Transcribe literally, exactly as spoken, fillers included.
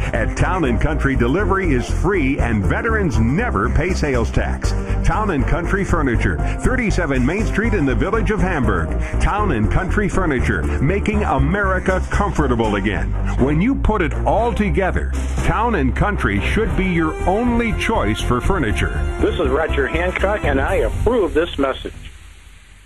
At Town and Country, delivery is free and veterans never pay sales tax. Town and Country Furniture, thirty-seven Main Street in the village of Hamburg. Town and Country Furniture, making America comfortable again. When you put it all together, Town and Country should be your only choice for furniture. This is Roger Hancock, and I approve this message.